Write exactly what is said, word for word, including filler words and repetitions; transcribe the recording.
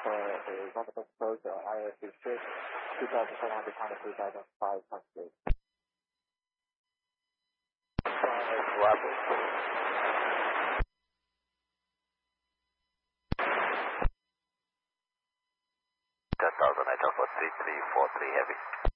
for is on the exposure, I S six, two thousand seven hundred pound, three thousand five hundred. ten thousand, I for three three four three heavy.